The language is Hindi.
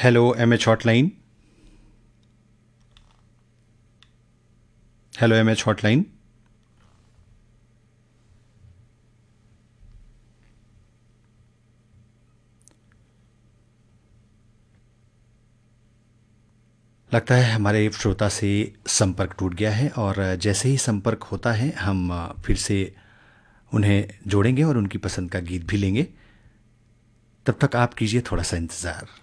Hello MH hotline. Hello MH hotline. लगता है हमारे श्रोता से संपर्क टूट गया है, और जैसे ही संपर्क होता है हम फिर से उन्हें जोड़ेंगे और उनकी पसंद का गीत भी लेंगे। तब तक आप कीजिए थोड़ा सा इंतज़ार।